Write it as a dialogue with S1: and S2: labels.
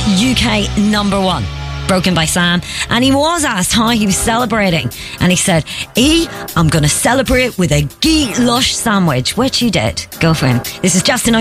S1: UK number one. Broken by Sam. And he was asked how he was celebrating. And he said, I'm going to celebrate with a ghee lush sandwich, which he did. Go for him. This is Justin on